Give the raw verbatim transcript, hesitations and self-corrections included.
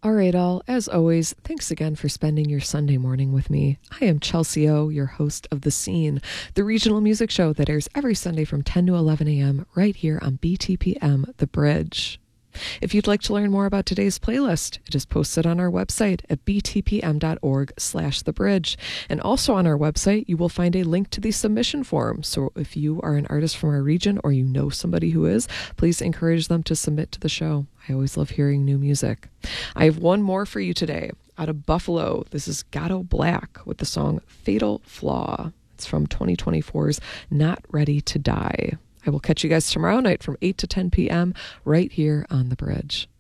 All right, all. As always, thanks again for spending your Sunday morning with me. I am Chelsea O, your host of The Scene, the regional music show that airs every Sunday from ten to eleven a.m. right here on B T P M The Bridge. If you'd like to learn more about today's playlist, it is posted on our website at b t p m dot org slash the bridge. And also on our website, you will find a link to the submission form. So if you are an artist from our region or you know somebody who is, please encourage them to submit to the show. I always love hearing new music. I have one more for you today. Out of Buffalo, this is Gatto Black with the song Fatal Flaw. It's from twenty twenty-four's Not Ready to Die. I will catch you guys tomorrow night from eight to ten p.m. right here on The Bridge.